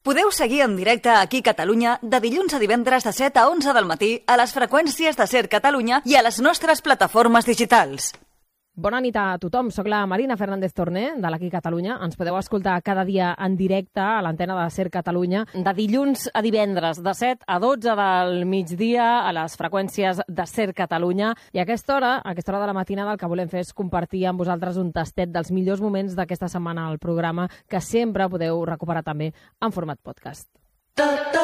Podeu seguir en directe aquí a Catalunya de dilluns a divendres de 7 a 11 del matí a les freqüències de Ser Catalunya i a les nostres plataformes digitals. Bona nit a tothom, soc la Marina Fernández Torné, de l'Aquí Catalunya. Ens podeu escoltar cada dia en directe a l'antena de Ser Catalunya, de dilluns a divendres, de 7 a 12 del migdia, a les freqüències de Ser Catalunya. I a aquesta hora de la matinada, el que volem fer és compartir amb vosaltres un tastet dels millors moments d'aquesta setmana al programa, que sempre podeu recuperar també en format podcast.